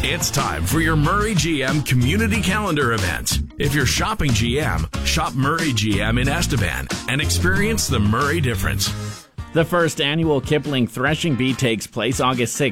It's time for your Murray GM Community Calendar event. If you're shopping GM, shop Murray GM in Estevan and experience the Murray difference. The first annual Kipling Threshing Bee takes place August 6